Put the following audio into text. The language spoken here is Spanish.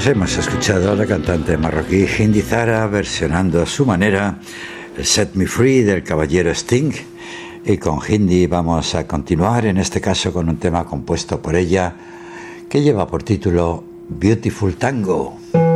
Hemos escuchado a la cantante marroquí Hindi Zara versionando a su manera el Set Me Free del caballero Sting, y con Hindi vamos a continuar, en este caso con un tema compuesto por ella que lleva por título Beautiful Tango.